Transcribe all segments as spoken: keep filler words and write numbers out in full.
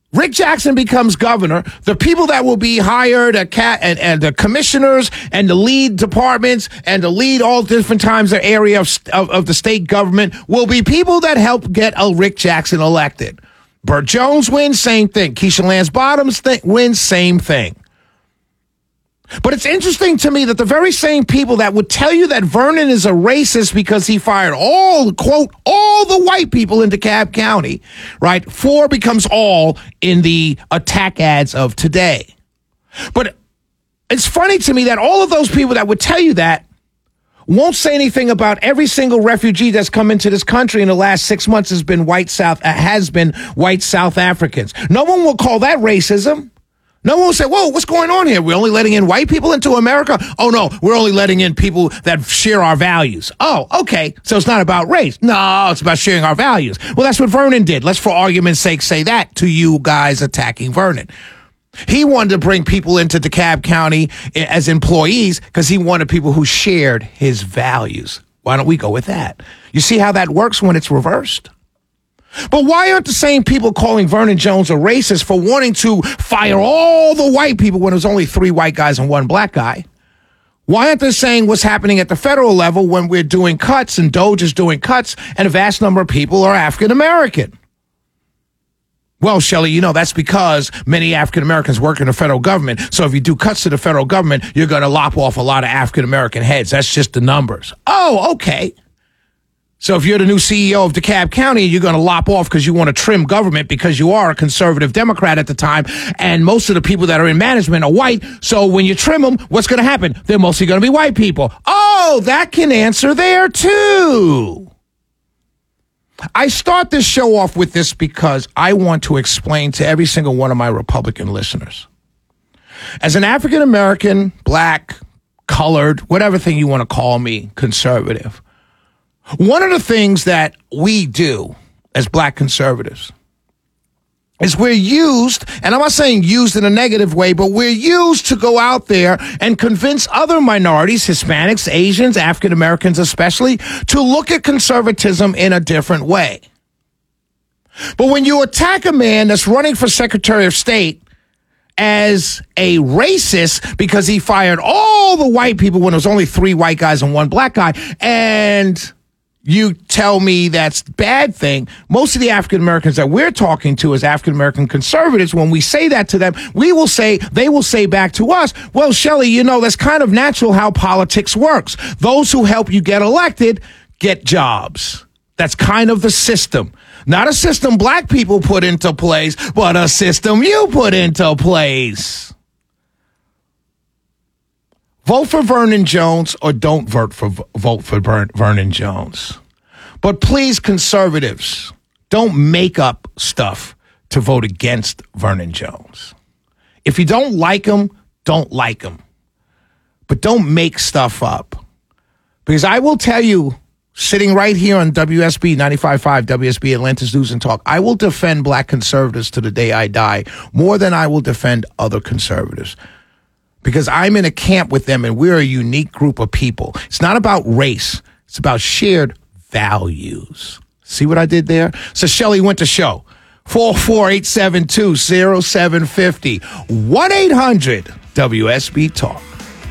Rick Jackson becomes governor, the people that will be hired a cat and, and the commissioners and the lead departments and the lead all different times the area of, of, of the state government will be people that help get a Rick Jackson elected. Burt Jones wins, same thing. Keisha Lance Bottoms th- wins, same thing. But it's interesting to me that the very same people that would tell you that Vernon is a racist because he fired all, quote, all the white people in DeKalb County, right? For becomes all in the attack ads of today. But it's funny to me that all of those people that would tell you that won't say anything about every single refugee that's come into this country in the last six months has been white South, uh, has been white South Africans. No one will call that racism. No one will say, whoa, what's going on here? We're only letting in white people into America? Oh, no, we're only letting in people that share our values. Oh, okay, so it's not about race. No, it's about sharing our values. Well, that's what Vernon did. Let's, for argument's sake, say that to you guys attacking Vernon. He wanted to bring people into DeKalb County as employees because he wanted people who shared his values. Why don't we go with that? You see how that works when it's reversed? But why aren't the same people calling Vernon Jones a racist for wanting to fire all the white people when it was only three white guys and one black guy? Why aren't they saying what's happening at the federal level when we're doing cuts and Doge is doing cuts and a vast number of people are African American? Well, Shelley, you know, that's because many African Americans work in the federal government. So if you do cuts to the federal government, you're going to lop off a lot of African American heads. That's just the numbers. Oh, okay. So if you're the new C E O of DeKalb County, you're going to lop off because you want to trim government because you are a conservative Democrat at the time, and most of the people that are in management are white. So when you trim them, what's going to happen? They're mostly going to be white people. Oh, that can answer there, too. I start this show off with this because I want to explain to every single one of my Republican listeners. As an African American, black, colored, whatever thing you want to call me, conservative, one of the things that we do as black conservatives is we're used, and I'm not saying used in a negative way, but we're used to go out there and convince other minorities, Hispanics, Asians, African Americans especially, to look at conservatism in a different way. But when you attack a man that's running for Secretary of State as a racist because he fired all the white people when there was only three white guys and one black guy, and you tell me that's a bad thing. Most of the African Americans that we're talking to as African American conservatives, when we say that to them, we will say, they will say back to us, well, Shelley, you know, that's kind of natural how politics works. Those who help you get elected get jobs. That's kind of the system. Not a system black people put into place, but a system you put into place. Vote for Vernon Jones or don't vote for vote for Vernon Jones. But please, conservatives, don't make up stuff to vote against Vernon Jones. If you don't like him, don't like him. But don't make stuff up. Because I will tell you, sitting right here on W S B ninety-five point five, W S B Atlanta's News and Talk, I will defend black conservatives to the day I die more than I will defend other conservatives. Because I'm in a camp with them and we're a unique group of people. It's not about race. It's about shared values. See what I did there? So Shelley went to show. four four eight seven two zero seven five zero. one eight hundred W S B Talk.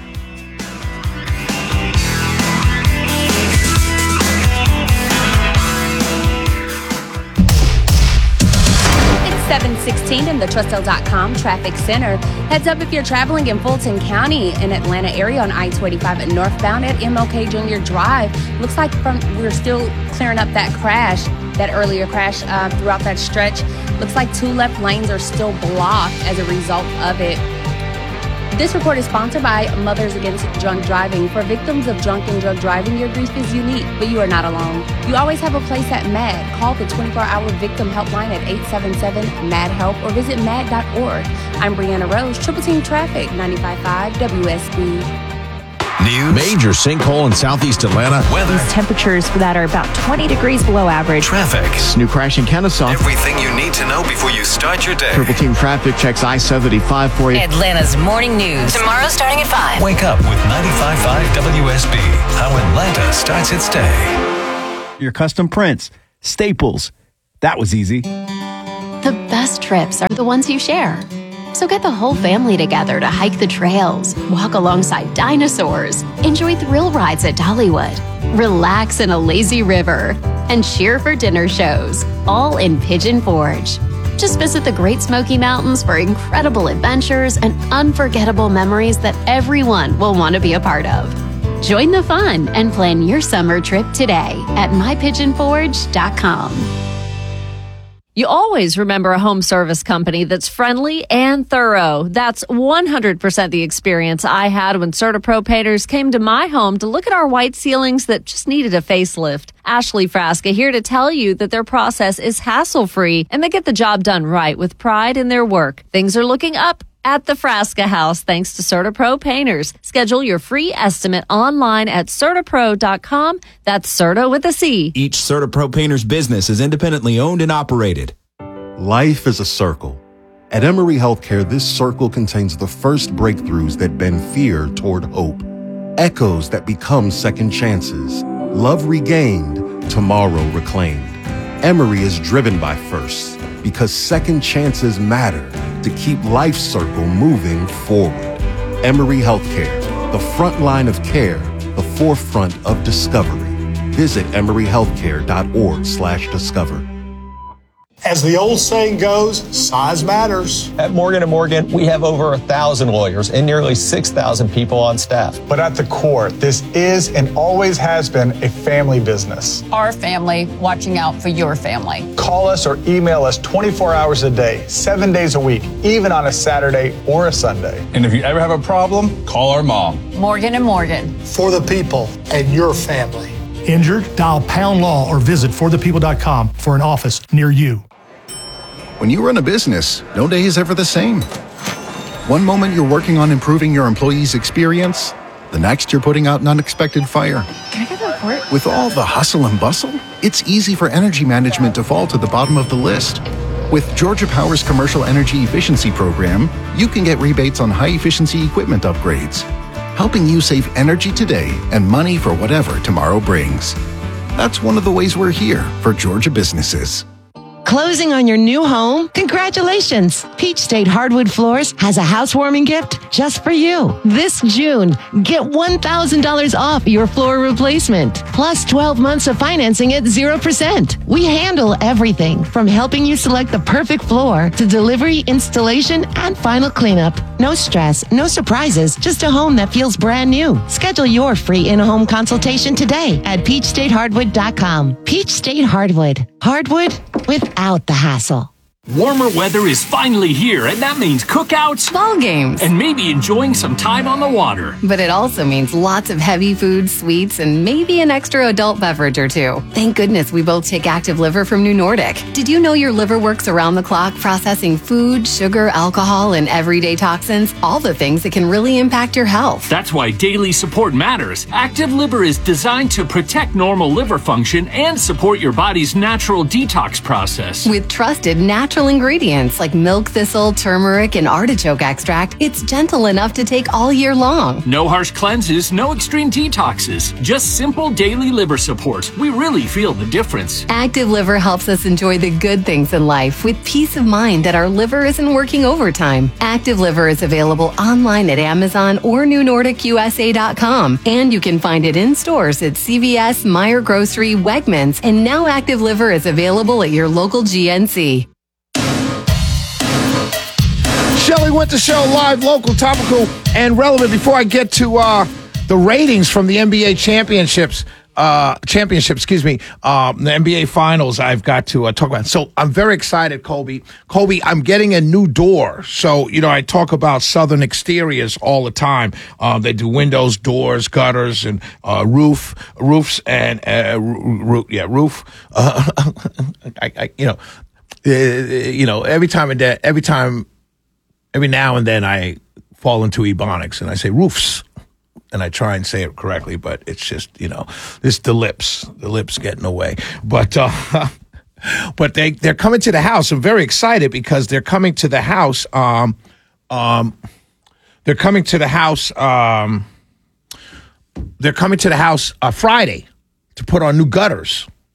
seven sixteen in the Trustel dot com traffic center. Heads up if you're traveling in Fulton County in Atlanta area on I two eighty-five and northbound at M L K Junior Drive. Looks like from we're still clearing up that crash, that earlier crash uh, throughout that stretch. Looks like two left lanes are still blocked as a result of it. This report is sponsored by Mothers Against Drunk Driving. For victims of drunk and drug driving, your grief is unique, but you are not alone. You always have a place at MAD. Call the twenty-four hour victim helpline at eight seven seven M A D help or visit mad dot org. I'm Brianna Rose, Triple Team Traffic, ninety-five point five W S B. News. Major sinkhole in southeast Atlanta. Weather. Temperatures for that are about twenty degrees below average. Traffic. New crash in Kennesaw. Everything you need to know before you start your day. Triple Team Traffic checks I seventy-five for you. Atlanta's morning news. Tomorrow starting at five. Wake up with ninety-five point five W S B. How Atlanta starts its day. Your custom prints. Staples. That was easy. The best trips are the ones you share. So get the whole family together to hike the trails, walk alongside dinosaurs, enjoy thrill rides at Dollywood, relax in a lazy river, and cheer for dinner shows, all in Pigeon Forge. Just visit the Great Smoky Mountains for incredible adventures and unforgettable memories that everyone will want to be a part of. Join the fun and plan your summer trip today at my pigeon forge dot com. You always remember a home service company that's friendly and thorough. That's one hundred percent the experience I had when CertaPro painters came to my home to look at our white ceilings that just needed a facelift. Ashley Frasca here to tell you that their process is hassle-free and they get the job done right with pride in their work. Things are looking up at the Frasca House thanks to CertaPro painters. Schedule your free estimate online at Certapro dot com. That's Certa with a C. Each CertaPro painter's business is independently owned and operated. Life is a circle. At Emory Healthcare, this circle contains the first breakthroughs that bend fear toward hope, echoes that become second chances, love regained, tomorrow reclaimed. Emory is driven by firsts because second chances matter to keep life's circle moving forward. Emory Healthcare, the front line of care, the forefront of discovery. Visit emory healthcare dot org slash discover. As the old saying goes, size matters. At Morgan and Morgan, we have over a thousand lawyers and nearly six thousand people on staff. But at the core, this is and always has been a family business. Our family watching out for your family. Call us or email us twenty-four hours a day, seven days a week, even on a Saturday or a Sunday. And if you ever have a problem, call our mom. Morgan and Morgan. For the people and your family. Injured? Dial Pound Law or visit for the people dot com for an office near you. When you run a business, no day is ever the same. One moment you're working on improving your employees' experience, the next you're putting out an unexpected fire. Can I get the report? With all the hustle and bustle, it's easy for energy management to fall to the bottom of the list. With Georgia Power's Commercial Energy Efficiency Program, you can get rebates on high-efficiency equipment upgrades, helping you save energy today and money for whatever tomorrow brings. That's one of the ways we're here for Georgia businesses. Closing on your new home? Congratulations! Peach State Hardwood Floors has a housewarming gift just for you. This June, get one thousand dollars off your floor replacement, plus twelve months of financing at zero percent. We handle everything from helping you select the perfect floor to delivery, installation, and final cleanup. No stress, no surprises, just a home that feels brand new. Schedule your free in-home consultation today at peach state hardwood dot com. Peach State Hardwood. Hardwood without the hassle. Warmer weather is finally here, and that means cookouts, ball games, and maybe enjoying some time on the water. But it also means lots of heavy food, sweets, and maybe an extra adult beverage or two. Thank goodness we both take Active Liver from New Nordic. Did you know your liver works around the clock processing food, sugar, alcohol, and everyday toxins? All the things that can really impact your health. That's why daily support matters. Active Liver is designed to protect normal liver function and support your body's natural detox process. With trusted natural ingredients like milk thistle, turmeric, and artichoke extract, it's gentle enough to take all year long. No harsh cleanses, no extreme detoxes, just simple daily liver support. We really feel the difference. Active Liver helps us enjoy the good things in life with peace of mind that our liver isn't working overtime. Active Liver is available online at Amazon or new nordic u s a dot com, and you can find it in stores at C V S, Meijer Grocery, Wegmans, and now Active Liver is available at your local G N C. Shelley Winter Show, live, local, topical, and relevant. Before I get to uh, the ratings from the N B A championships, uh, championship, excuse me, um, the N B A finals, I've got to uh, talk about. So I'm very excited, Colby. Colby, I'm getting a new door. So, you know, I talk about Southern exteriors all the time. Uh, they do windows, doors, gutters, and uh, roof, roofs, and uh, roof, yeah, roof. Uh, I, I, you know, uh, you know, every time and de- every time. Every now and then I fall into Ebonics and I say roofs and I try and say it correctly, but it's just, you know, it's the lips, the lips getting away. But, uh, but they, they're coming to the house. I'm very excited because they're coming to the house. Um, um, they're coming to the house. Um, they're coming to the house uh, Friday to put on new gutters.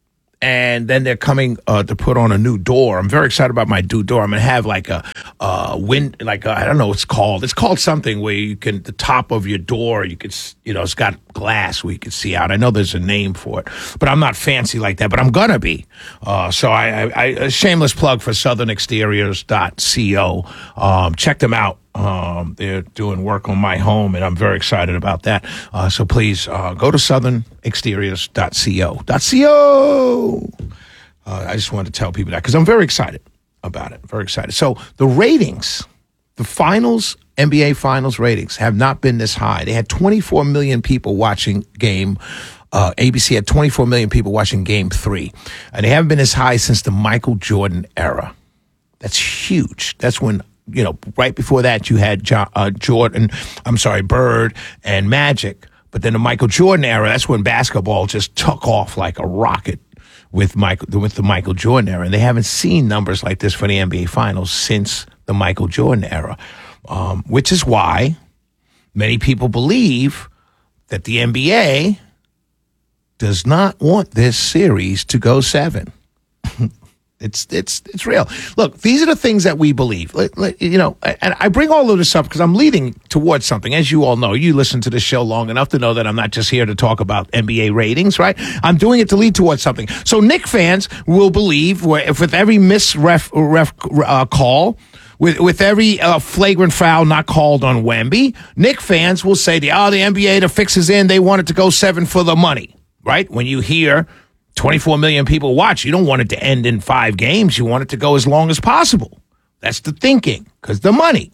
And then they're coming uh, to put on a new door. I'm very excited about my new door. I'm going to have like a uh, wind, like I don't know what it's called. It's called something where you can, the top of your door, you could, you know, it's got glass where you can see out. I know there's a name for it, but I'm not fancy like that, but I'm going to be. Uh, so I, I, I, a shameless plug for southern exteriors dot co. Um, check them out. Um, they're doing work on my home, and I'm very excited about that. Uh, so please uh, go to southern exteriors dot co. .co. Uh, I just wanted to tell people that because I'm very excited about it. Very excited. So the ratings, the finals, N B A finals ratings have not been this high. They had twenty-four million people watching game. Uh, A B C had twenty-four million people watching game three, and they haven't been as high since the Michael Jordan era. That's huge. That's when, you know, right before that, you had John, uh, Jordan, I'm sorry, Bird and Magic. But then the Michael Jordan era, that's when basketball just took off like a rocket with Michael, with the Michael Jordan era. And they haven't seen numbers like this for the N B A Finals since the Michael Jordan era, um, which is why many people believe that the N B A does not want this series to go seven. It's it's it's real. Look, these are the things that we believe. Let, let, you know, and I bring all of this up because I'm leading towards something. As you all know, you listen to this show long enough to know that I'm not just here to talk about N B A ratings, right? I'm doing it to lead towards something. So Knick fans will believe, where if with every miss ref, ref uh, call, with with every uh, flagrant foul not called on Wemby, Knick fans will say, the oh, the N B A, the fix is in. They wanted to go seven for the money, right? When you hear twenty-four million people watch, you don't want it to end in five games. You want it to go as long as possible. That's the thinking, because the money.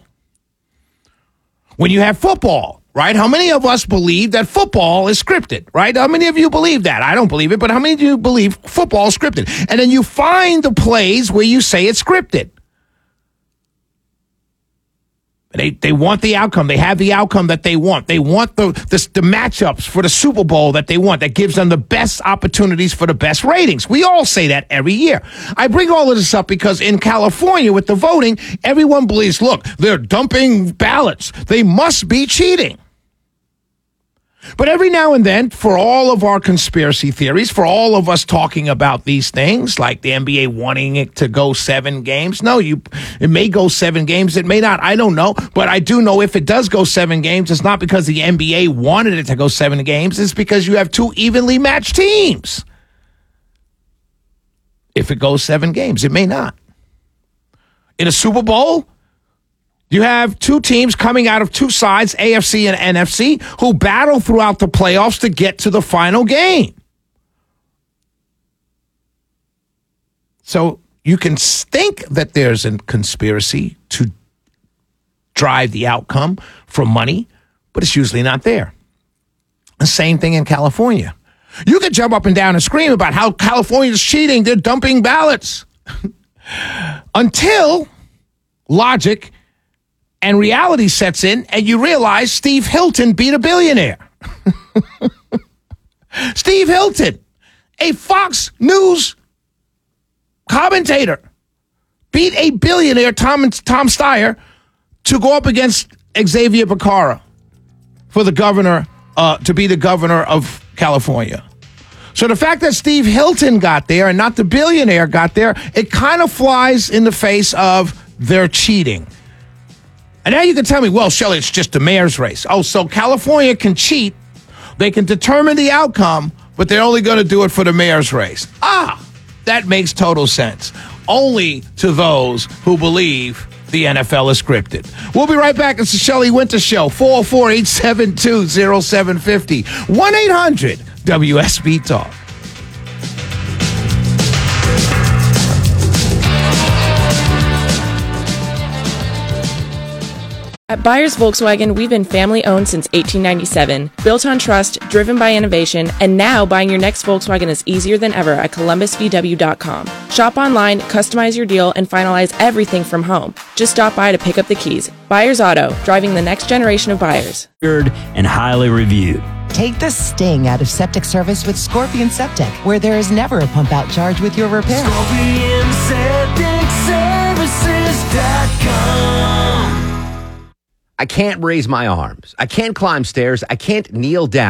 When you have football, right? How many of us believe that football is scripted, right? How many of you believe that? I don't believe it, but how many of you believe football is scripted? And then you find the plays where you say it's scripted. They they want the outcome. They have the outcome that they want. They want the, the the matchups for the Super Bowl that they want. That gives them the best opportunities for the best ratings. We all say that every year. I bring all of this up because in California with the voting, everyone believes, look, they're dumping ballots. They must be cheating. But every now and then, for all of our conspiracy theories, for all of us talking about these things, like the N B A wanting it to go seven games, no, you, it may go seven games, it may not, I don't know. But I do know if it does go seven games, it's not because the N B A wanted it to go seven games, it's because you have two evenly matched teams. If it goes seven games, it may not. In a Super Bowl, you have two teams coming out of two sides, A F C and N F C, who battle throughout the playoffs to get to the final game. So you can think that there's a conspiracy to drive the outcome for money, but it's usually not there. The same thing in California. You could jump up and down and scream about how California's cheating, they're dumping ballots. Until logic and reality sets in, and you realize Steve Hilton beat a billionaire. Steve Hilton, a Fox News commentator, beat a billionaire, Tom, Tom Steyer, to go up against Xavier Becerra for the governor, uh, to be the governor of California. So the fact that Steve Hilton got there and not the billionaire got there, it kind of flies in the face of their cheating. And now you can tell me, well, Shelley, it's just the mayor's race. Oh, so California can cheat. They can determine the outcome, but they're only going to do it for the mayor's race. Ah, that makes total sense. Only to those who believe the N F L is scripted. We'll be right back. It's the Shelley Winter Show, four oh four, eight seven two, oh seven five oh, one eight hundred W S B Talk. At Byers Volkswagen, we've been family-owned since eighteen ninety-seven, built on trust, driven by innovation, and now buying your next Volkswagen is easier than ever at Columbus V W dot com. Shop online, customize your deal, and finalize everything from home. Just stop by to pick up the keys. Byers Auto, driving the next generation of buyers. And highly reviewed. Take the sting out of septic service with Scorpion Septic, where there is never a pump-out charge with your repair. Scorpion Septic Services dot com. I can't raise my arms. I can't climb stairs. I can't kneel down.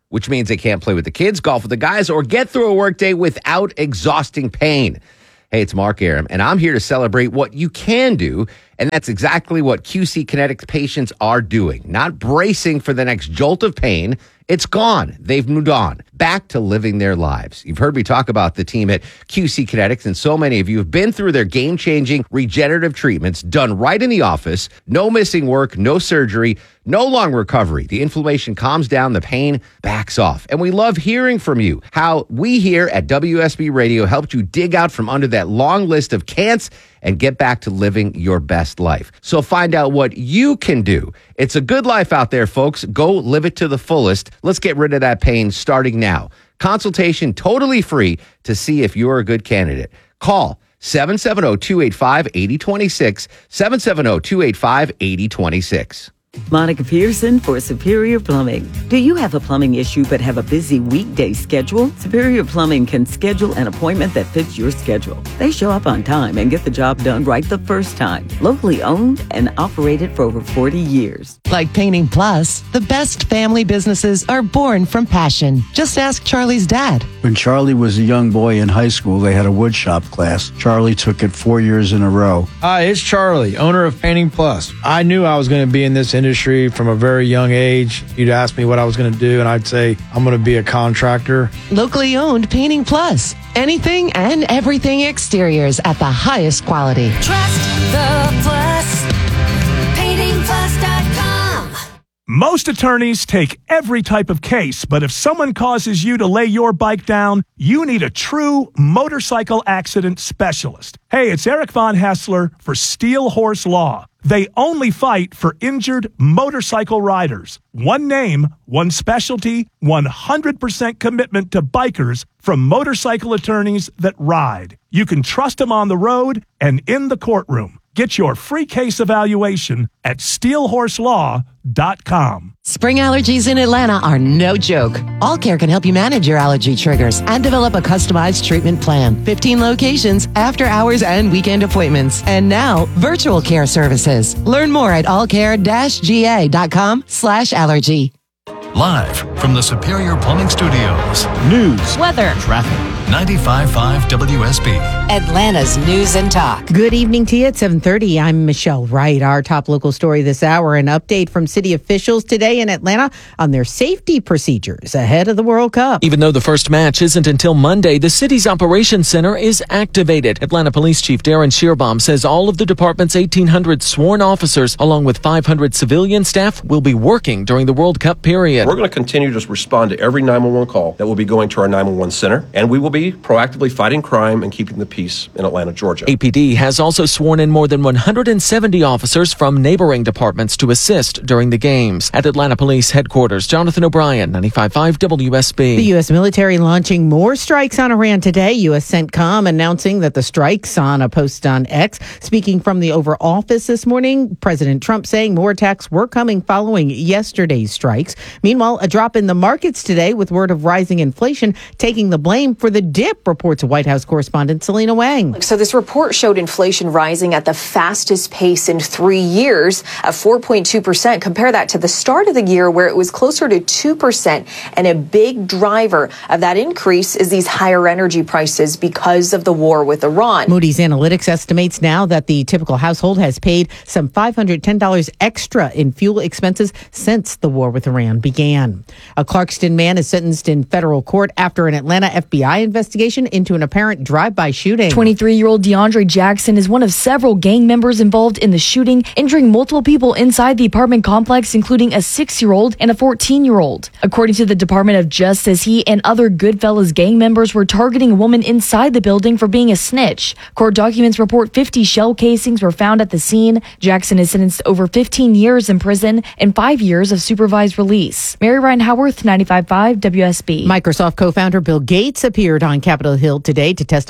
which means they can't play with the kids, golf with the guys, or get through a workday without exhausting pain. Hey, it's Mark Aram, and I'm here to celebrate what you can do, and that's exactly what Q C Kinetics patients are doing. Not bracing for the next jolt of pain. It's gone. They've moved on, back to living their lives. You've heard me talk about the team at Q C Kinetics, and so many of you have been through their game-changing regenerative treatments done right in the office. No missing work, no surgery, no long recovery. The inflammation calms down, the pain backs off. And we love hearing from you, how we here at W S B Radio helped you dig out from under that long list of can'ts and get back to living your best life. So find out what you can do. It's a good life out there, folks. Go live it to the fullest. Let's get rid of that pain starting now. Consultation totally free to see if you're a good candidate. Call seven seven zero, two eight five, eight zero two six, seven seven zero, two eight five, eight zero two six. Monica Pearson for Superior Plumbing. Do you have a plumbing issue but have a busy weekday schedule? Superior Plumbing can schedule an appointment that fits your schedule. They show up on time and get the job done right the first time. Locally owned and operated for over forty years. Like Painting Plus, the best family businesses are born from passion. Just ask Charlie's dad. When Charlie was a young boy in high school, they had a wood shop class. Charlie took it four years in a row. Hi, it's Charlie, owner of Painting Plus. I knew I was going to be in this industry from a very young age. You'd ask me what I was going to do, and I'd say, I'm going to be a contractor. Locally owned Painting Plus. Anything and everything exteriors at the highest quality. Trust the Plus. painting plus dot com. Most attorneys take every type of case, but if someone causes you to lay your bike down, you need a true motorcycle accident specialist. Hey, it's Eric Von Hassler for Steel Horse Law. They only fight for injured motorcycle riders. One name, one specialty, one hundred percent commitment to bikers from motorcycle attorneys that ride. You can trust them on the road and in the courtroom. Get your free case evaluation at steel horse law dot com. Spring allergies in Atlanta are no joke. All Care can help you manage your allergy triggers and develop a customized treatment plan. fifteen locations, after hours and weekend appointments. And now, virtual care services. Learn more at allcare-ga.com slash allergy. Live from the Superior Plumbing Studios. News, weather, traffic. ninety-five point five W S B. Atlanta's News and Talk. Good evening to you at seven thirty. I'm Michelle Wright. Our top local story this hour, an update from city officials today in Atlanta on their safety procedures ahead of the World Cup. Even though the first match isn't until Monday, the city's operations center is activated. Atlanta Police Chief Darren Shearbaum says all of the department's eighteen hundred sworn officers, along with five hundred civilian staff, will be working during the World Cup period. We're going to continue to respond to every nine one one call that will be going to our nine one one center, and we will be proactively fighting crime and keeping the peace in Atlanta, Georgia. A P D has also sworn in more than one hundred seventy officers from neighboring departments to assist during the games. At Atlanta Police Headquarters, Jonathan O'Brien, ninety-five point five W S B. The U S military launching more strikes on Iran today. U S CENTCOM announcing that the strikes on a post on X. Speaking from the Oval Office this morning, President Trump saying more attacks were coming following yesterday's strikes. Meanwhile, a drop in the markets today with word of rising inflation taking the blame for the dip, reports White House correspondent Selena Wang. So this report showed inflation rising at the fastest pace in three years at four point two percent. Compare that to the start of the year where it was closer to two percent. And a big driver of that increase is these higher energy prices because of the war with Iran. Moody's Analytics estimates now that the typical household has paid some five hundred ten dollars extra in fuel expenses since the war with Iran began. A Clarkston man is sentenced in federal court after an Atlanta F B I investigation into an apparent drive-by shooting. twenty-three-year-old DeAndre Jackson is one of several gang members involved in the shooting, injuring multiple people inside the apartment complex, including a six-year-old and a fourteen-year-old. According to the Department of Justice, he and other Goodfellas gang members were targeting a woman inside the building for being a snitch. Court documents report fifty shell casings were found at the scene. Jackson is sentenced to over fifteen years in prison and five years of supervised release. Mary Ryan Howarth, ninety-five point five W S B. Microsoft co-founder Bill Gates appeared on Capitol Hill today to testify before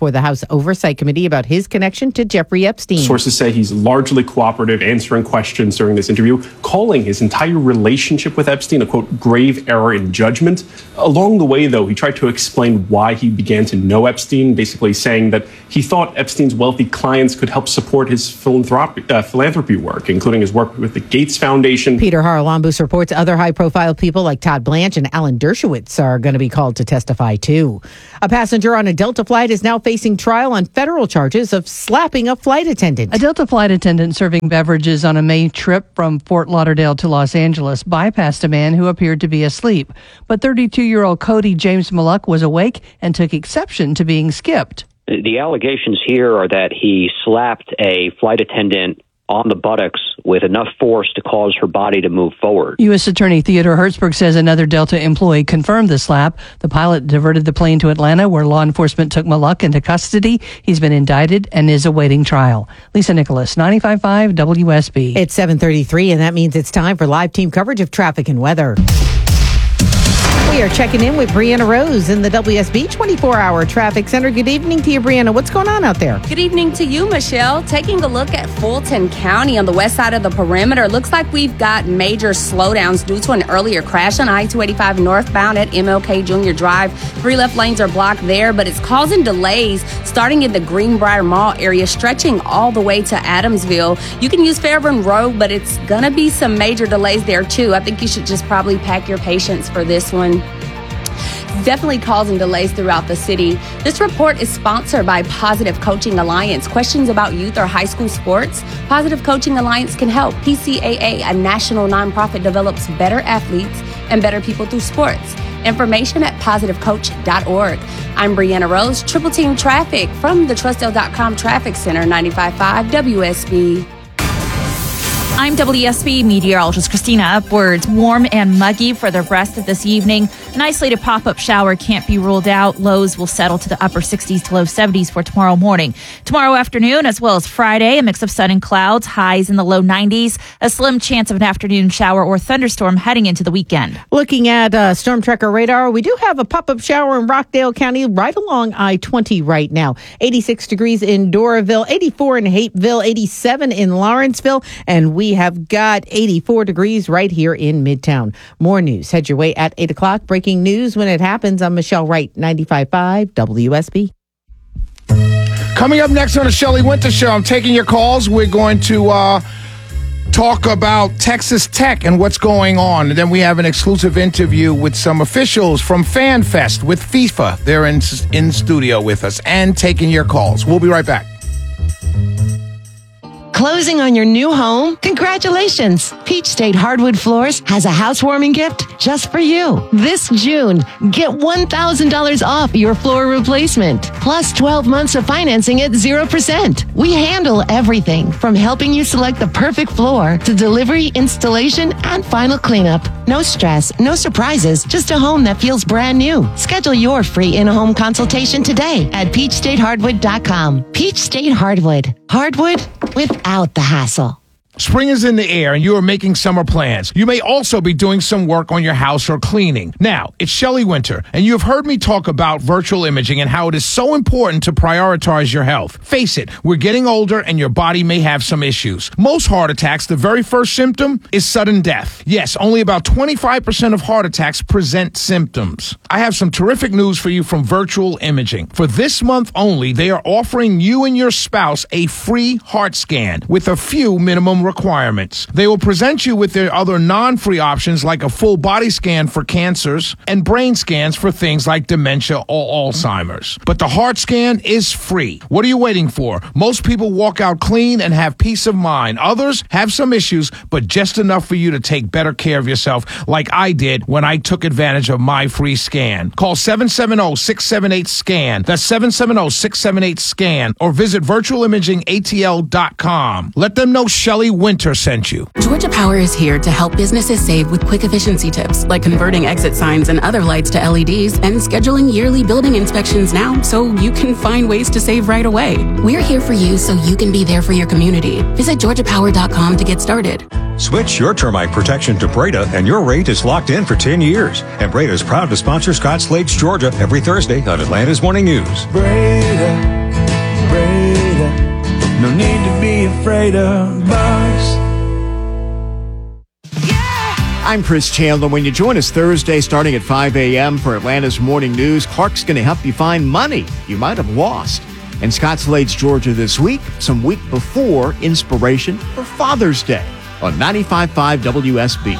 before the House Oversight Committee about his connection to Jeffrey Epstein. Sources say he's largely cooperative, answering questions during this interview, calling his entire relationship with Epstein a, quote, grave error in judgment. Along the way, though, he tried to explain why he began to know Epstein, basically saying that he thought Epstein's wealthy clients could help support his philanthropy, uh, philanthropy work, including his work with the Gates Foundation. Peter Haralambous reports other high-profile people like Todd Blanche and Alan Dershowitz are going to be called to testify, too. A passenger on a Delta flight is now facing trial on federal charges of slapping a flight attendant. A Delta flight attendant serving beverages on a May trip from Fort Lauderdale to Los Angeles bypassed a man who appeared to be asleep. But thirty-two-year-old Cody James Malluck was awake and took exception to being skipped. The allegations here are that he slapped a flight attendant on the buttocks with enough force to cause her body to move forward. U S Attorney Theodore Hertzberg says another Delta employee confirmed the slap. The pilot diverted the plane to Atlanta, where law enforcement took Malluck into custody. He's been indicted and is awaiting trial. Lisa Nicholas, ninety-five point five W S B. It's seven thirty-three, and that means it's time for live team coverage of traffic and weather. We are checking in with Brianna Rose in the W S B twenty-four hour Traffic Center. Good evening to you, Brianna. What's going on out there? Good evening to you, Michelle. Taking a look at Fulton County on the west side of the perimeter. Looks like we've got major slowdowns due to an earlier crash on I two eighty-five northbound at M L K Junior Drive. Three left lanes are blocked there, but it's causing delays starting in the Greenbrier Mall area, stretching all the way to Adamsville. You can use Fairburn Road, but it's going to be some major delays there, too. I think you should just probably pack your patience for this one. Definitely causing delays throughout the city. This report is sponsored by Positive Coaching Alliance. Questions about youth or high school sports? Positive Coaching Alliance can help. P C A A, a national nonprofit, develops better athletes and better people through sports. Information at positive coach dot org. I'm Brianna Rose, Triple Team Traffic from the Trustdale dot com Traffic Center, ninety-five point five W S B. I'm W S B meteorologist Christina Upwards. Warm and muggy for the rest of this evening. An isolated pop-up shower can't be ruled out. Lows will settle to the upper sixties to low seventies for tomorrow morning. Tomorrow afternoon, as well as Friday, a mix of sun and clouds, highs in the low nineties. A slim chance of an afternoon shower or thunderstorm heading into the weekend. Looking at uh, Storm Tracker radar, we do have a pop-up shower in Rockdale County right along I twenty right now. eighty-six degrees in Doraville, eighty-four in Hapeville, eighty-seven in Lawrenceville, and we have got eighty-four degrees right here in Midtown. More news. Head your way at eight o'clock. Breaking news when it happens. I'm Michelle Wright, ninety-five point five W S B. Coming up next on the Shelley Winter Show, I'm taking your calls. We're going to uh, talk about Texas Tech and what's going on. And then we have an exclusive interview with some officials from FanFest with FIFA. They're in, in studio with us and taking your calls. We'll be right back. Closing on your new home? Congratulations! Peach State Hardwood Floors has a housewarming gift just for you. This June, get one thousand dollars off your floor replacement, plus twelve months of financing at zero percent. We handle everything from helping you select the perfect floor to delivery, installation, and final cleanup. No stress, no surprises, just a home that feels brand new. Schedule your free in-home consultation today at peach state hardwood dot com. Peach State Hardwood. Hardwood without the hassle. Spring is in the air and you are making summer plans. You may also be doing some work on your house or cleaning. Now, it's Shelley Winter, and you have heard me talk about virtual imaging and how it is so important to prioritize your health. Face it, we're getting older and your body may have some issues. Most heart attacks, the very first symptom is sudden death. Yes, only about twenty-five percent of heart attacks present symptoms. I have some terrific news for you from Virtual Imaging. For this month only, they are offering you and your spouse a free heart scan with a few minimum requirements. They will present you with their other non-free options like a full body scan for cancers and brain scans for things like dementia or Alzheimer's. But the heart scan is free. What are you waiting for? Most people walk out clean and have peace of mind. Others have some issues, but just enough for you to take better care of yourself like I did when I took advantage of my free scan. Call seven seven zero, six seven eight, SCAN. That's seven seven zero, six seven eight, SCAN. Or visit virtual imaging A T L dot com. Let them know Shelley Winter sent you. Georgia Power is here to help businesses save with quick efficiency tips, like converting exit signs and other lights to L E Ds and scheduling yearly building inspections now so you can find ways to save right away. We're here for you so you can be there for your community. Visit georgia power dot com to get started. Switch your termite protection to Breda and your rate is locked in for ten years. And Breda is proud to sponsor Scott Slate's Georgia every Thursday on Atlanta's Morning News. Breda. No need to be afraid of bugs. I'm Chris Chandler. When you join us Thursday starting at five a.m. for Atlanta's Morning News, Clark's going to help you find money you might have lost. In Scottsdale, Georgia this week, some week before inspiration for Father's Day on ninety-five point five W S B.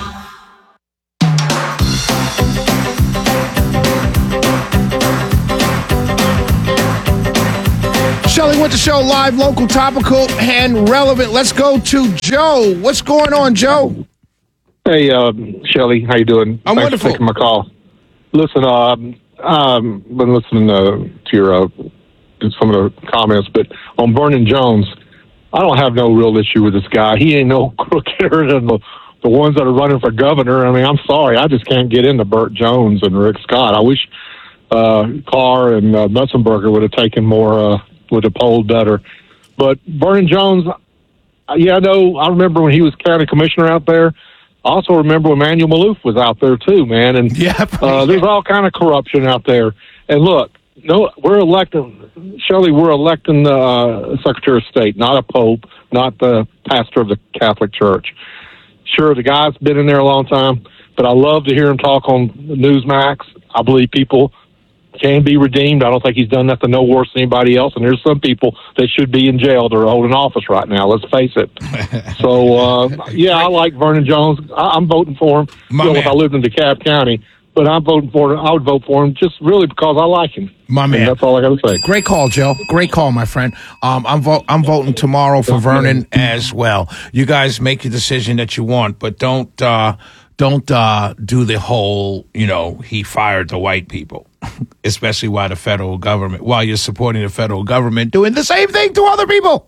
Shelley with the show, live, local, topical, and relevant. Let's go to Joe. What's going on, Joe? Hey, uh, Shelley, how you doing? I'm Thanks wonderful. for taking my call. Listen, um, um, been listening uh, to your uh, some of the comments, but on Vernon Jones, I don't have no real issue with this guy. He ain't no crooker than the the ones that are running for governor. I mean, I'm sorry, I just can't get into Burt Jones and Rick Scott. I wish uh, Carr and uh, Metzenberger would have taken more, uh, would have polled better. But Vernon Jones, uh, yeah, I know. I remember when he was county commissioner out there. I also remember when Manuel Maloof was out there too, man. And yeah, uh, there's all kind of corruption out there. And look, no, we're electing, Shelley, we're electing the uh, Secretary of State, not a pope, not the pastor of the Catholic Church. Sure, the guy's been in there a long time, but I love to hear him talk on Newsmax. I believe people can be redeemed. I don't think he's done nothing no worse than anybody else. And there's some people that should be in jail that are holding office right now. Let's face it. So, uh, yeah, I like Vernon Jones. I, I'm voting for him. My you know, man. if I lived in DeKalb County, but I'm voting for him. I would vote for him just really because I like him. My man. And that's all I got to say. Great call, Joe. Great call, my friend. Um, I'm vo- I'm voting tomorrow for Vernon as well. You guys make the decision that you want, but don't uh, don't uh, do the whole, you know, he fired the white people, especially while the federal government, while you're supporting the federal government doing the same thing to other people.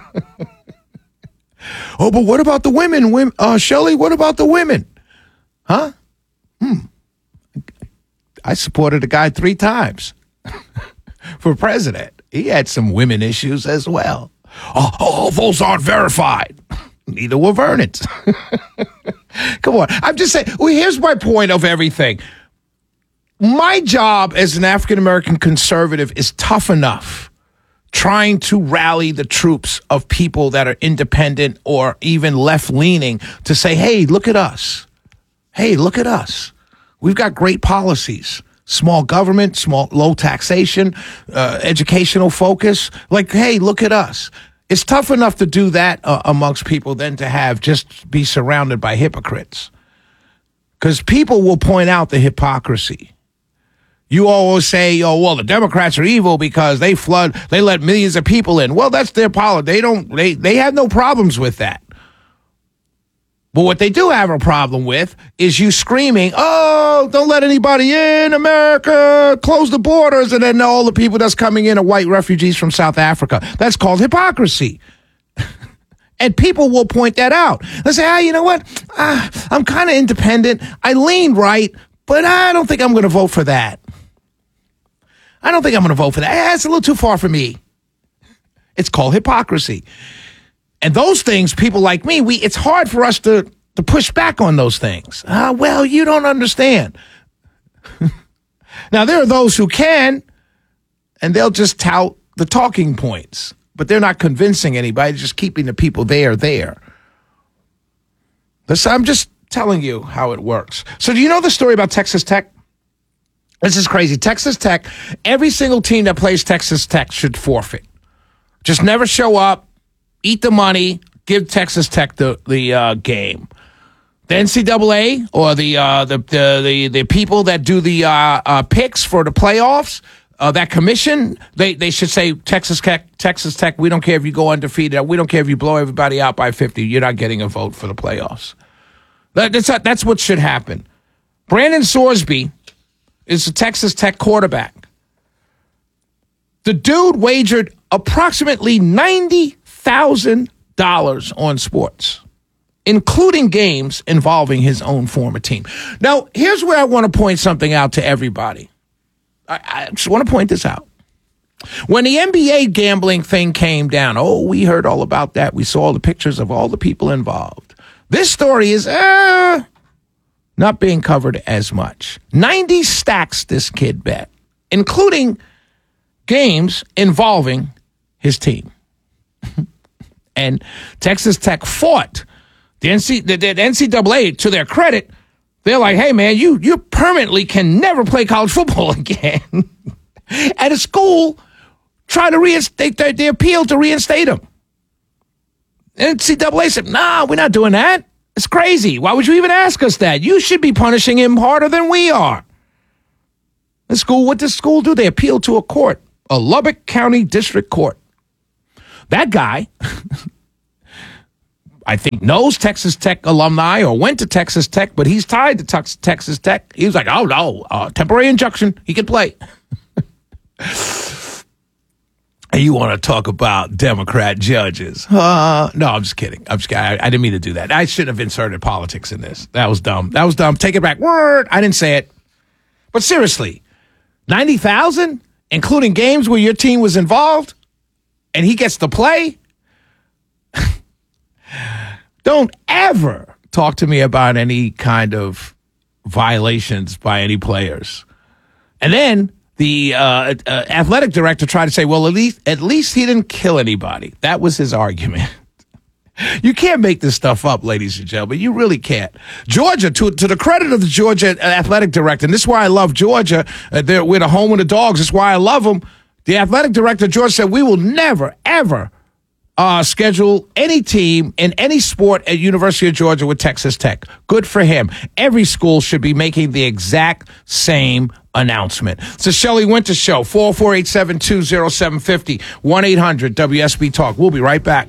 Oh, but what about the women? Women, uh, Shelley, what about the women? Huh? Hmm. I supported a guy three times for president. He had some women issues as well. Oh, oh those aren't verified. Neither were Vernon's. Come on. I'm just saying, well, here's my point of everything. My job as an African-American conservative is tough enough trying to rally the troops of people that are independent or even left-leaning to say, hey, look at us. Hey, look at us. We've got great policies, small government, small, low taxation, uh, educational focus. Like, hey, look at us. It's tough enough to do that uh, amongst people than to have just be surrounded by hypocrites. Because people will point out the hypocrisy. You always say, oh, well, the Democrats are evil because they flood, they let millions of people in. Well, that's their policy. They don't, they, they have no problems with that. But what they do have a problem with is you screaming, oh, don't let anybody in, America, close the borders, and then all the people that's coming in are white refugees from South Africa. That's called hypocrisy. And people will point that out. They say, ah, you know what? Ah, I'm kind of independent. I lean right, but I don't think I'm going to vote for that. I don't think I'm going to vote for that. Ah, it's a little too far for me. It's called hypocrisy. And those things, people like me, we it's hard for us to, to push back on those things. Ah, well, you don't understand. Now, there are those who can, and they'll just tout the talking points. But they're not convincing anybody, just keeping the people there, there. This, I'm just telling you how it works. So do you know the story about Texas Tech? This is crazy. Texas Tech, every single team that plays Texas Tech should forfeit. Just never show up. Eat the money, give Texas Tech the the uh, game. The N C double A or the uh, the, the the the people that do the uh, uh, picks for the playoffs, uh, that commission, they they should say Texas Tech, Texas Tech. We don't care if you go undefeated. We don't care if you blow everybody out by fifty. You're not getting a vote for the playoffs. That, that's that's what should happen. Brandon Sorsby is a Texas Tech quarterback. The dude wagered approximately ninety thousand dollars on sports, including games involving his own former team. Now, here's where I want to point something out to everybody. I, I just want to point this out. When the N B A gambling thing came down, oh, we heard all about that. We saw the pictures of all the people involved. This story is uh, not being covered as much. ninety stacks this kid bet, including games involving his team. And Texas Tech fought. The, N C, the, the N C double A, to their credit, they're like, hey, man, you, you permanently can never play college football again. And the school tried to reinstate, they, they appealed to reinstate him. N C double A said, nah, we're not doing that. It's crazy. Why would you even ask us that? You should be punishing him harder than we are. The school, what does school do? They appeal to a court, a Lubbock County District Court. That guy, I think, knows Texas Tech alumni or went to Texas Tech, but he's tied to Tex- Texas Tech. He was like, oh, no, uh, temporary injunction. He can play. And you want to talk about Democrat judges? Uh, no, I'm just kidding. I'm just kidding. I, I didn't mean to do that. I shouldn't have inserted politics in this. That was dumb. That was dumb. Take it back. Word. I didn't say it. But seriously, ninety thousand, including games where your team was involved, and he gets to play? Don't ever talk to me about any kind of violations by any players. And then the uh, uh, athletic director tried to say, well, at least at least he didn't kill anybody. That was his argument. You can't make this stuff up, ladies and gentlemen. You really can't. Georgia, to to the credit of the Georgia athletic director, and this is why I love Georgia. Uh, they're, we're the home of the dogs. That's why I love them. The athletic director, Georgia, said, we will never, ever uh, schedule any team in any sport at University of Georgia with Texas Tech. Good for him. Every school should be making the exact same announcement. It's the Shelley Winter Show, four oh four, eight seven two, oh seven five oh, one eight hundred W S B Talk. We'll be right back.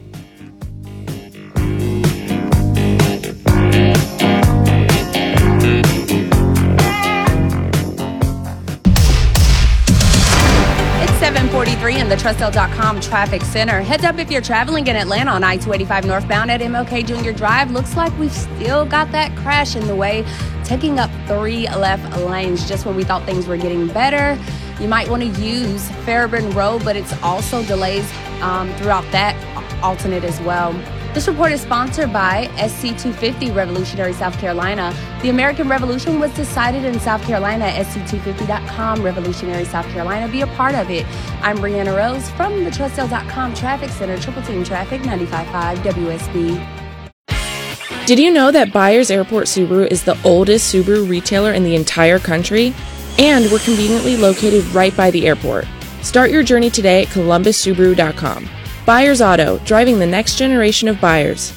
seven forty-three in the Trustel dot com traffic center. Heads up if you're traveling in Atlanta on I two eighty-five northbound at M L K Junior Drive. Looks like we've still got that crash in the way, taking up three left lanes just when we thought things were getting better. You might want to use Fairburn Road, but it's also delays um, throughout that alternate as well. This report is sponsored by S C two fifty Revolutionary South Carolina. The American Revolution was decided in South Carolina. S C two fifty dot com Revolutionary South Carolina. Be a part of it. I'm Brianna Rose from the Trustel dot com Traffic Center. Triple Team Traffic, ninety-five point five W S B. Did you know that Byers Airport Subaru is the oldest Subaru retailer in the entire country? And we're conveniently located right by the airport. Start your journey today at Columbus Subaru dot com. Byers Auto, driving the next generation of buyers.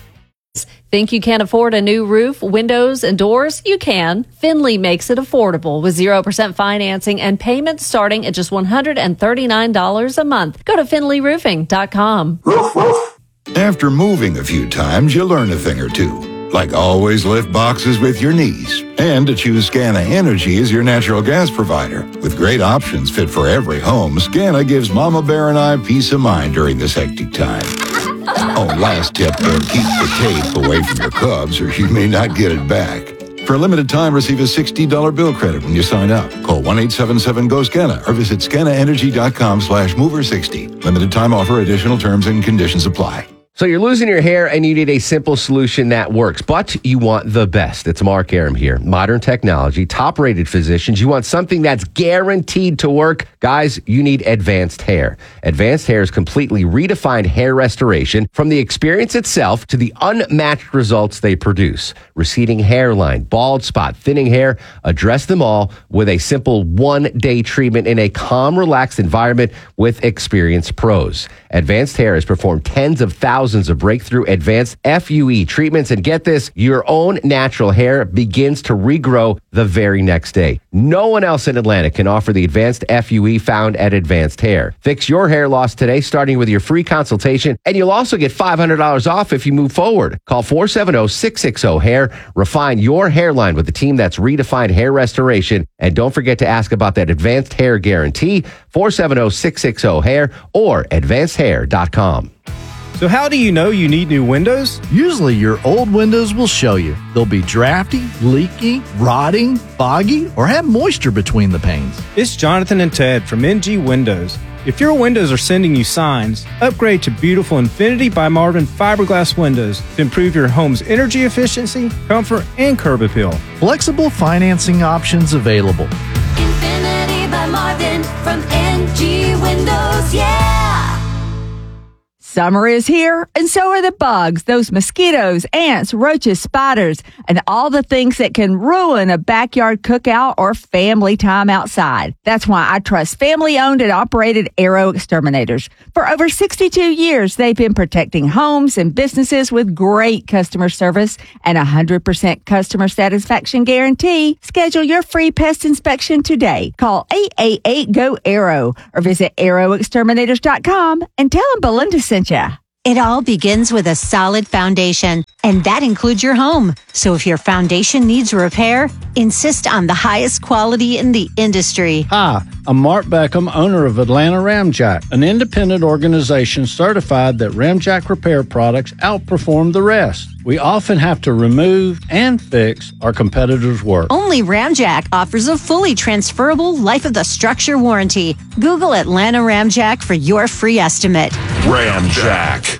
Think you can't afford a new roof, windows, and doors? You can. Finley makes it affordable with zero percent financing and payments starting at just one hundred thirty-nine dollars a month. Go to Finley Roofing dot com. After moving a few times, you learn a thing or two. Like always lift boxes with your knees. And to choose Scana Energy as your natural gas provider. With great options fit for every home, Scana gives Mama Bear and I peace of mind during this hectic time. Oh, last tip, don't keep the tape away from your Cubs or you may not get it back. For a limited time, receive a sixty dollars bill credit when you sign up. Call one eight seven seven G O SCANA or visit scana energy dot com slash mover sixty. Limited time offer, additional terms and conditions apply. So you're losing your hair and you need a simple solution that works, but you want the best. It's Mark Arum here. Modern technology, top-rated physicians. You want something that's guaranteed to work. Guys, you need Advanced Hair. Advanced Hair's completely redefined hair restoration, from the experience itself to the unmatched results they produce. Receding hairline, bald spot, thinning hair, address them all with a simple one-day treatment in a calm, relaxed environment with experienced pros. Advanced Hair has performed tens of thousands of breakthrough advanced F U E treatments, and get this, your own natural hair begins to regrow the very next day. No one else in Atlanta can offer the advanced F U E found at Advanced Hair. Fix your hair loss today, starting with your free consultation, and you'll also get five hundred dollars off if you move forward. Call four seven zero, six six zero, hair. Refine your hairline with the team that's redefined hair restoration, and don't forget to ask about that Advanced Hair Guarantee, four seven zero, six six zero, hair or advanced hair dot com. So how do you know you need new windows? Usually your old windows will show you. They'll be drafty, leaky, rotting, foggy, or have moisture between the panes. It's Jonathan and Ted from N G Windows. If your windows are sending you signs, upgrade to beautiful Infinity by Marvin fiberglass windows to improve your home's energy efficiency, comfort, and curb appeal. Flexible financing options available. Infinity by Marvin from N G Windows, yeah! Summer is here, and so are the bugs, those mosquitoes, ants, roaches, spiders, and all the things that can ruin a backyard cookout or family time outside. That's why I trust family-owned and operated Arrow Exterminators. For over sixty-two years, they've been protecting homes and businesses with great customer service and a one hundred percent customer satisfaction guarantee. Schedule your free pest inspection today. Call eight eight eight, G O, ARROW or visit arrow exterminators dot com and tell them Belinda sent you. It all begins with a solid foundation, and that includes your home. So if your foundation needs repair, insist on the highest quality in the industry. Hi, I'm Mark Beckham, owner of Atlanta Ramjack, an independent organization certified that Ramjack repair products outperform the rest. We often have to remove and fix our competitors' work. Only Ramjack offers a fully transferable life of the structure warranty. Google Atlanta Ramjack for your free estimate. Ramjack.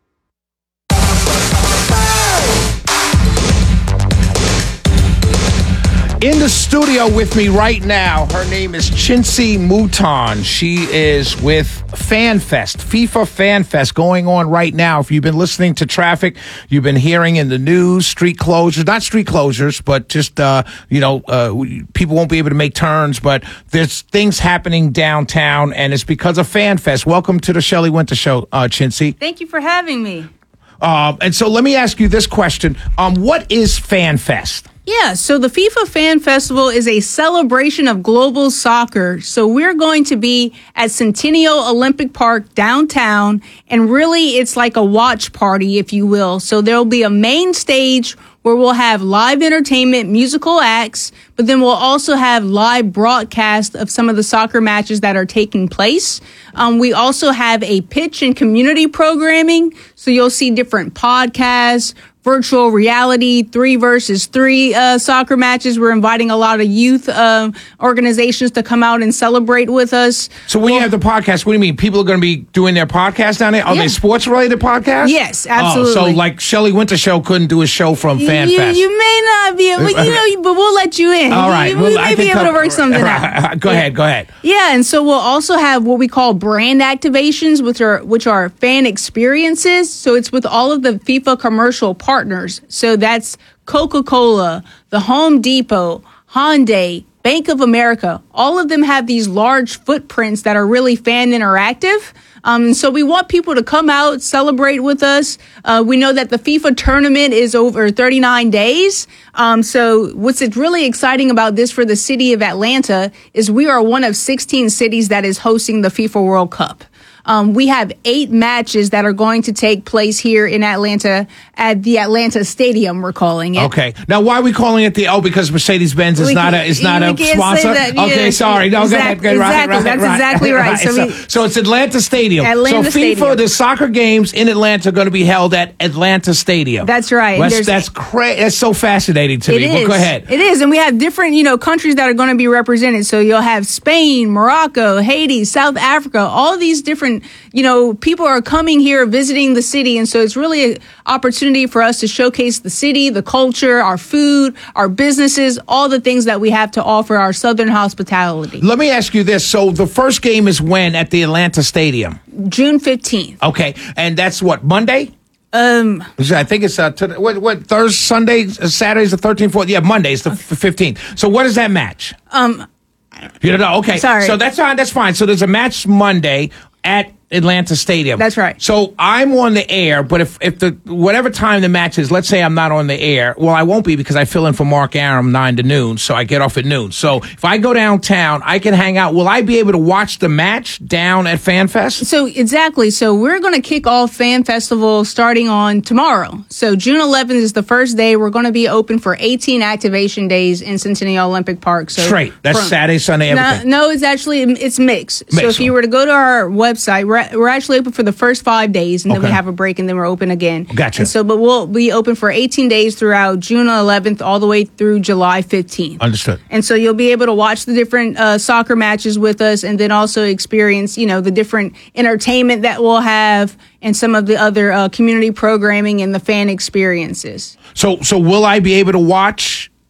In the studio with me right now, her name is Chincy Mouton. She is with FanFest, FIFA FanFest, going on right now. If you've been listening to traffic, you've been hearing in the news, street closures, not street closures, but just, uh, you know, uh, people won't be able to make turns, but there's things happening downtown, and it's because of FanFest. Welcome to the Shelley Winter Show, uh, Chincy. Thank you for having me. Um, and so let me ask you this question. Um, what is FanFest? Yeah, so the FIFA Fan Festival is a celebration of global soccer. So we're going to be at Centennial Olympic Park downtown, and really it's like a watch party, if you will. So there'll be a main stage where we'll have live entertainment, musical acts, but then we'll also have live broadcast of some of the soccer matches that are taking place. Um, we also have a pitch and community programming, so you'll see different podcasts, virtual reality, three versus three uh, soccer matches. We're inviting a lot of youth uh, organizations to come out and celebrate with us. So when well, you have the podcast, what do you mean? People are going to be doing their podcast down there? Are yeah. they sports-related podcasts? Yes, absolutely. Oh, so like Shelley Winter Show couldn't do a show from FanFest. You, you may not be able, you know, but we'll let you in. All right. You, well, we may be able come, to work something right, out. Go yeah. ahead, go ahead. Yeah, and so we'll also have what we call brand activations, which are which are fan experiences. So it's with all of the FIFA commercial partners. So that's Coca-Cola, the Home Depot, Hyundai, Bank of America. All of them have these large footprints that are really fan interactive. Um, so we want people to come out, celebrate with us. Uh, we know that the FIFA tournament is over thirty-nine days. Um, so what's really exciting about this for the city of Atlanta is we are one of sixteen cities that is hosting the FIFA World Cup. Um, we have eight matches that are going to take place here in Atlanta at the Atlanta Stadium, we're calling it. Okay. Now, why are we calling it the O? Because Mercedes-Benz is we not a is not a sponsor? That, okay, yeah, sorry. No, exactly, go ahead. Right, exactly. right, That's right, exactly right. right. So, so, we, so it's Atlanta Stadium. Atlanta so FIFA, Stadium. the soccer games in Atlanta are going to be held at Atlanta Stadium. That's right. That's, that's crazy. That's so fascinating to it me. Is. Well, go ahead. It is. And we have different, you know, countries that are going to be represented. So you'll have Spain, Morocco, Haiti, South Africa, all these different, you know, people are coming here visiting the city, and so it's really an opportunity for us to showcase the city, the culture, our food, our businesses, all the things that we have to offer our Southern hospitality. Let me ask you this. So the first game is when at the Atlanta Stadium? June fifteenth. Okay. And that's what, Monday? Um, I think it's uh, to, what, what Thursday, Sunday, Saturday's the thirteenth, fourteenth. Yeah, Monday's the fifteenth. So what is that match? Um, you don't know? Okay. Sorry. So that's fine. That's fine. So there's a match Monday at Atlanta Stadium. That's right. So I'm on the air, but if, if the whatever time the match is, let's say I'm not on the air, well, I won't be because I fill in for Mark Aram nine to noon, so I get off at noon. So if I go downtown, I can hang out. Will I be able to watch the match down at FanFest? So exactly. So we're going to kick off Fan Festival starting on tomorrow. So June eleventh is the first day. We're going to be open for eighteen activation days in Centennial Olympic Park. So straight. That's from, Saturday, Sunday, everything. No, no, it's actually it's mixed. mixed. So if you were to go to our website, we're We're actually open for the first five days, and then okay. we have a break, and then we're open again. Gotcha. And so, but we'll be open for eighteen days throughout June eleventh all the way through July fifteenth. Understood. And so you'll be able to watch the different uh, soccer matches with us, and then also experience, you know, the different entertainment that we'll have, and some of the other uh, community programming and the fan experiences. So, so will I be able to watch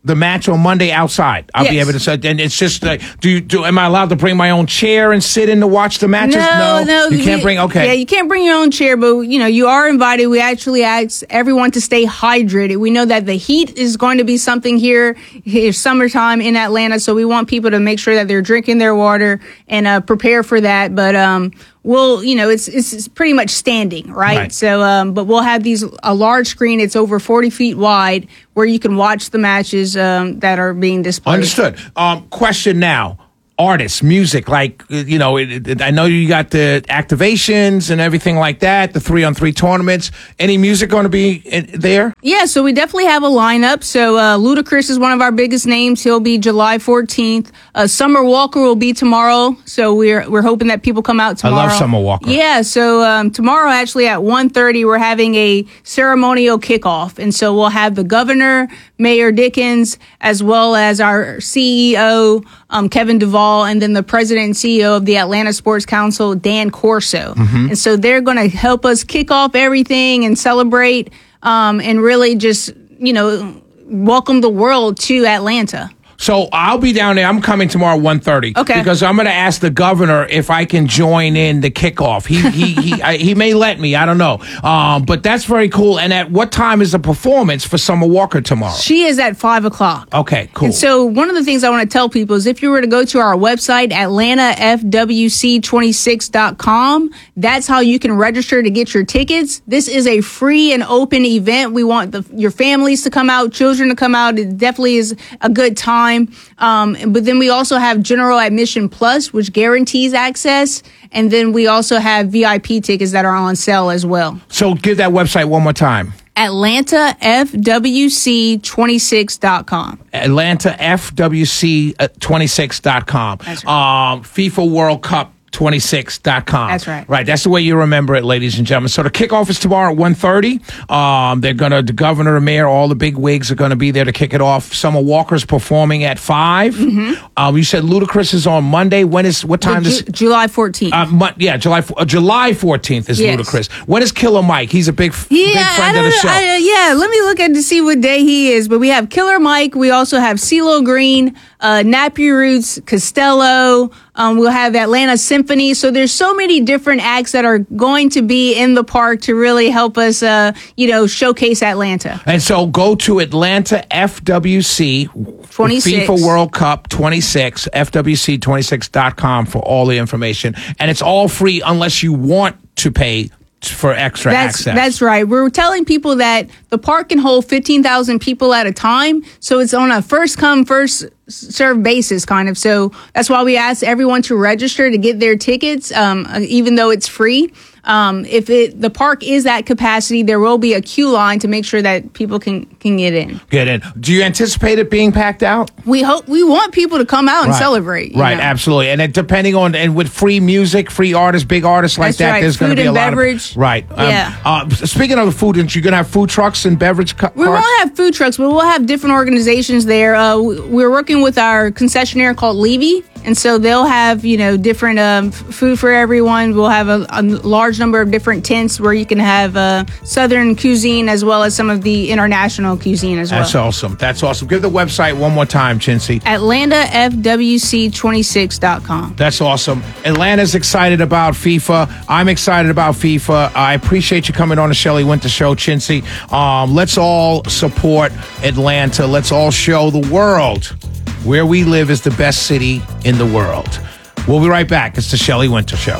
the match on Monday outside. I'll be Yes. able to sit, and it's just like, do you do? Am I allowed to bring my own chair and sit in to watch the matches? No, no, you can't bring. Okay, Yeah, you can't bring your own chair, but you know you are invited. We actually ask everyone to stay hydrated. We know that the heat is going to be something here. It's summertime in Atlanta, so we want people to make sure that they're drinking their water and uh, prepare for that. But um, we'll, you know, it's it's pretty much standing, right? Right. So, um, but we'll have these a large screen. It's over forty feet wide, where you can watch the matches um, that are being displayed. Understood. Um, question now. Artists, music, like, you know, it, it, I know you got the activations and everything like that, the three on three tournaments. Any music going to be in, there? Yeah, so we definitely have a lineup. So uh, Ludacris is one of our biggest names. He'll be July fourteenth. Uh, Summer Walker will be tomorrow. So we're we're hoping that people come out tomorrow. I love Summer Walker. Yeah, so um, tomorrow actually at one thirty we're having a ceremonial kickoff. And so we'll have the governor, Mayor Dickens, as well as our C E O, um, Kevin Duvall, and then the president and C E O of the Atlanta Sports Council, Dan Corso. Mhm. And so they're going to help us kick off everything and celebrate um, and really just, you know, welcome the world to Atlanta. So I'll be down there. I'm coming tomorrow at one thirty. Okay. Because I'm going to ask the governor if I can join in the kickoff. He he he I, he may let me. I don't know. Um, but that's very cool. And at what time is the performance for Summer Walker tomorrow? She is at five o'clock. Okay, cool. And so one of the things I want to tell people is if you were to go to our website, atlanta f w c twenty-six dot com, that's how you can register to get your tickets. This is a free and open event. We want the, your families to come out, children to come out. It definitely is a good time. Um, but then we also have General Admission Plus, which guarantees access. And then we also have V I P tickets that are on sale as well. So give that website one more time. atlanta f w c twenty-six dot com. atlanta f w c twenty-six dot com. That's right. Um, FIFA World Cup twenty-six dot com. That's right. Right. That's the way you remember it, ladies and gentlemen. So the kickoff is tomorrow at one thirty. Um, they're going to, the governor, the mayor, all the big wigs are going to be there to kick it off. Summer Walker's performing at five. Mm-hmm. Um, you said Ludacris is on Monday. When is, what time Ju- is July fourteenth. Uh, Mon- yeah, July uh, July fourteenth is Yes. Ludacris. When is Killer Mike? He's a big, f- big Yeah, friend I of the don't, show. I, yeah. Let me look at to see what day he is. But we have Killer Mike. We also have CeeLo Green, uh, Nappy Roots, Costello. Um, we'll have Atlanta Symphony. So there's so many different acts that are going to be in the park to really help us, uh, you know, showcase Atlanta. And so go to Atlanta F W C twenty-six. FIFA World Cup twenty-six, F W C twenty-six dot com for all the information. And it's all free unless you want to pay for extra That's access. that's right. We're telling people that the park can hold fifteen thousand people at a time, so it's on a first come first served basis, kind of. So that's why we ask everyone to register to get their tickets, um, even though it's free. Um, if it the park is at capacity, there will be a queue line to make sure that people can can get in. Get in. Do you anticipate it being packed out? We hope we want people to come out and Right. celebrate. you Right, know. absolutely. And it, depending on, and with free music, free artists, big artists like That's that, right. there's going to Food be a and lot beverage. of. Right. Um, Yeah. Uh, speaking of food, you're going to have food trucks and beverage cu- We carts? won't have food trucks, but we'll have different organizations there. Uh, we- we're working with our concessionaire called Levy, and so they'll have, you know, different um, f- food for everyone. We'll have a, a large number of different tents where you can have uh, Southern cuisine as well as some of the international cuisine as well. That's awesome. That's awesome. Give the website one more time, Chincy. atlanta f w c twenty-six dot com. That's awesome. Atlanta's excited about FIFA. I'm excited about FIFA. I appreciate you coming on the Shelley Winter Show, Chincy. Um, let's all support Atlanta. Let's all show the world where we live is the best city in the world. We'll be right back. It's the Shelley Winter Show.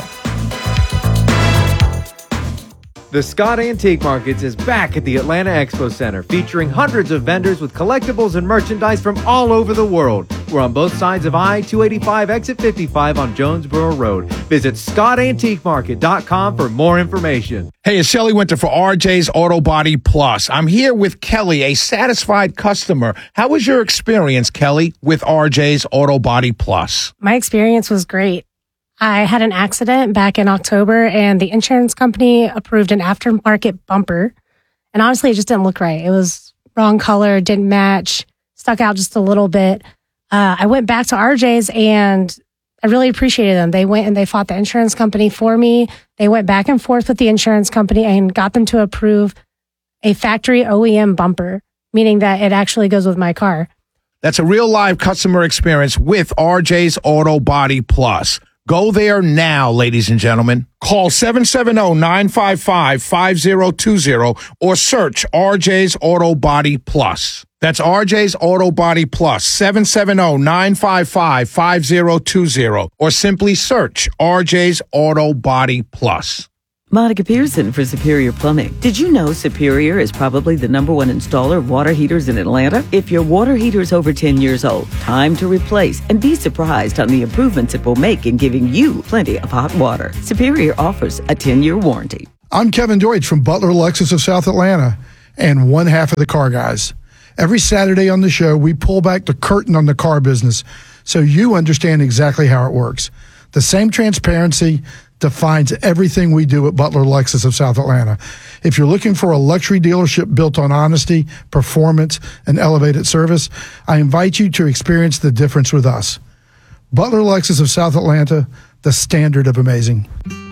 The Scott Antique Markets is back at the Atlanta Expo Center, featuring hundreds of vendors with collectibles and merchandise from all over the world. We're on both sides of I two eighty-five, exit fifty-five on Jonesboro Road. Visit scott antique market dot com for more information. Hey, it's Shelley Winter for R J's Auto Body Plus. I'm here with Kelly, a satisfied customer. How was your experience, Kelly, with R J's Auto Body Plus? My experience was great. I had an accident back in October and the insurance company approved an aftermarket bumper. And honestly, it just didn't look right. It was wrong color, didn't match, stuck out just a little bit. Uh, I went back to R J's and I really appreciated them. They went and they fought the insurance company for me. They went back and forth with the insurance company and got them to approve a factory O E M bumper, meaning that it actually goes with my car. That's a real live customer experience with R J's Auto Body Plus. Go there now, ladies and gentlemen. Call seven seven zero, nine five five, five zero two zero or search R J's Auto Body Plus. That's R J's Auto Body Plus, seven seven zero, nine five five, five zero two zero or simply search R J's Auto Body Plus. Monica Pearson for Superior Plumbing. Did you know Superior is probably the number one installer of water heaters in Atlanta? If your water heater is over ten years old, time to replace and be surprised on the improvements it will make in giving you plenty of hot water. Superior offers a ten-year warranty. I'm Kevin Deutsch from Butler Lexus of South Atlanta and one half of the Car Guys. Every Saturday on the show, we pull back the curtain on the car business so you understand exactly how it works. The same transparency defines everything we do at Butler Lexus of South Atlanta. If you're looking for a luxury dealership built on honesty, performance, and elevated service, I invite you to experience the difference with us. Butler Lexus of South Atlanta, the standard of amazing.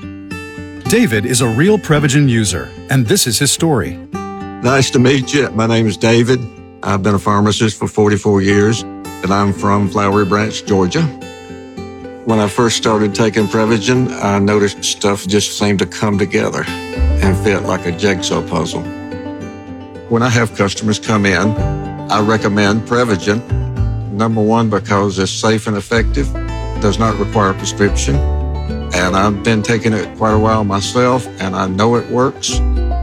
David is a real Prevagen user, and this is his story. Nice to meet you. My name is David. I've been a pharmacist for forty-four years, and I'm from Flowery Branch, Georgia. When I first started taking Prevagen, I noticed stuff just seemed to come together and fit like a jigsaw puzzle. When I have customers come in, I recommend Prevagen. Number one, because it's safe and effective, does not require a prescription, and I've been taking it quite a while myself, and I know it works.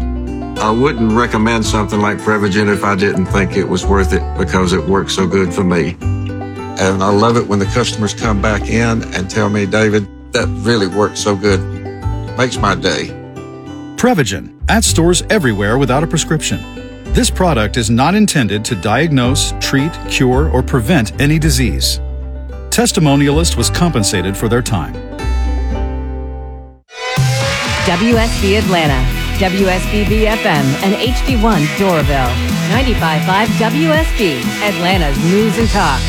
I wouldn't recommend something like Prevagen if I didn't think it was worth it because it works so good for me. And I love it when the customers come back in and tell me, David, that really worked so good. Makes my day. Prevagen, at stores everywhere without a prescription. This product is not intended to diagnose, treat, cure, or prevent any disease. Testimonialist was compensated for their time. W S B Atlanta, W S B B F M, and H D one Doraville. ninety-five point five W S B, Atlanta's News and Talk.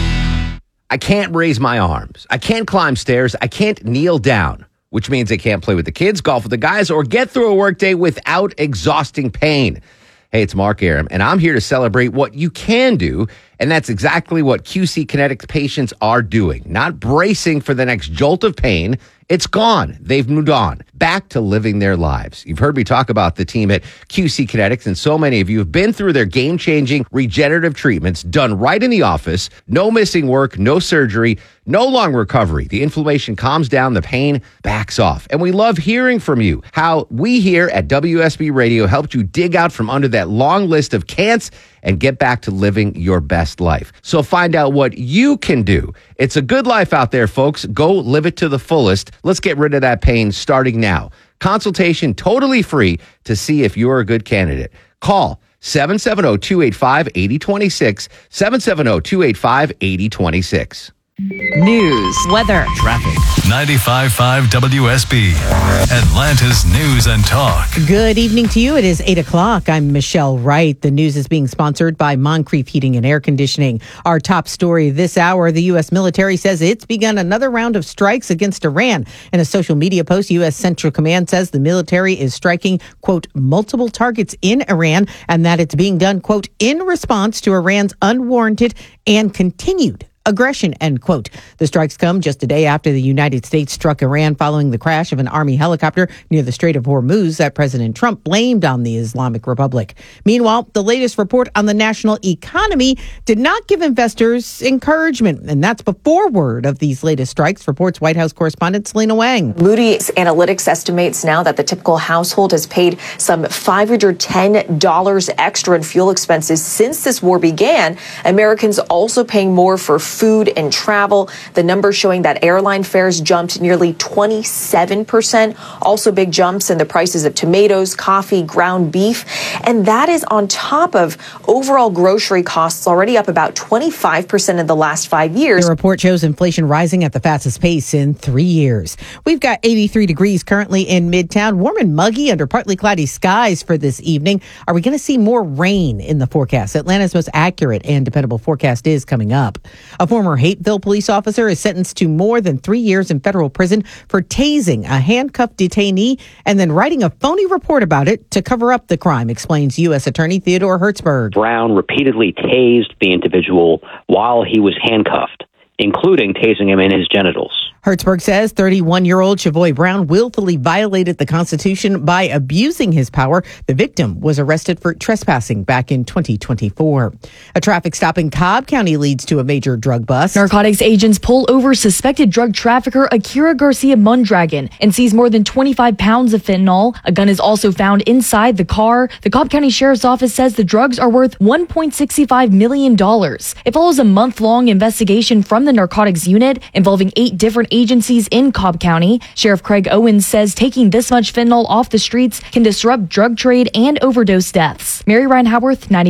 I can't raise my arms. I can't climb stairs. I can't kneel down, which means I can't play with the kids, golf with the guys, or get through a workday without exhausting pain. Hey, it's Mark Aram, and I'm here to celebrate what you can do, and that's exactly what Q C Kinetics patients are doing. Not bracing for the next jolt of pain. It's gone. They've moved on, back to living their lives. You've heard me talk about the team at Q C Kinetics, and so many of you have been through their game-changing regenerative treatments done right in the office. No missing work, no surgery, no long recovery. The inflammation calms down, the pain backs off. And we love hearing from you, how we here at W S B Radio helped you dig out from under that long list of can'ts and get back to living your best life. So find out what you can do. It's a good life out there, folks. Go live it to the fullest. Let's get rid of that pain starting now. Consultation totally free to see if you're a good candidate. Call seven seven zero, two eight five, eight zero two six, seven seven zero, two eight five, eight zero two six. News, weather, traffic. ninety-five point five W S B, Atlanta's News and Talk. Good evening to you. It is eight o'clock. I'm Michelle Wright. The news is being sponsored by Moncrief Heating and Air Conditioning. Our top story this hour, the U S military says it's begun another round of strikes against Iran. In a social media post, U S Central Command says the military is striking, quote, multiple targets in Iran, and that it's being done, quote, in response to Iran's unwarranted and continued aggression, end quote. The strikes come just a day after the United States struck Iran following the crash of an Army helicopter near the Strait of Hormuz that President Trump blamed on the Islamic Republic. Meanwhile, the latest report on the national economy did not give investors encouragement, and that's before word of these latest strikes, reports White House correspondent Selena Wang. Moody's Analytics estimates now that the typical household has paid some five hundred ten dollars extra in fuel expenses since this war began. Americans also paying more for food and travel. The numbers showing that airline fares jumped nearly twenty-seven percent. Also big jumps in the prices of tomatoes, coffee, ground beef. And that is on top of overall grocery costs already up about twenty-five percent in the last five years. The report shows inflation rising at the fastest pace in three years. We've got eighty-three degrees currently in Midtown, warm and muggy under partly cloudy skies for this evening. Are we going to see more rain in the forecast? Atlanta's most accurate and dependable forecast is coming up. A former Hateville police officer is sentenced to more than three years in federal prison for tasing a handcuffed detainee and then writing a phony report about it to cover up the crime, explains U S Attorney Theodore Hertzberg. Brown repeatedly tased the individual while he was handcuffed, including tasing him in his genitals. Hertzberg says thirty-one-year-old Chavoy Brown willfully violated the Constitution by abusing his power. The victim was arrested for trespassing back in twenty twenty-four. A traffic stop in Cobb County leads to a major drug bust. Narcotics agents pull over suspected drug trafficker Akira Garcia Mondragon and seize more than twenty-five pounds of fentanyl. A gun is also found inside the car. The Cobb County Sheriff's Office says the drugs are worth one point six five million dollars. It follows a month-long investigation from the narcotics unit involving eight different agencies in Cobb County. Sheriff Craig Owens says taking this much fentanyl off the streets can disrupt drug trade and overdose deaths. Mary Ryan Howarth, ninety